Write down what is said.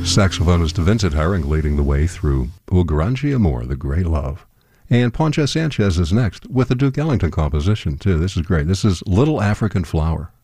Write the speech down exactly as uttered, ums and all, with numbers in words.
Saxophonist Vincent Herring leading the way through O Grande Amor, The Great Love. And Poncho Sanchez is next with a Duke Ellington composition, too. This is great. This is Little African Flower.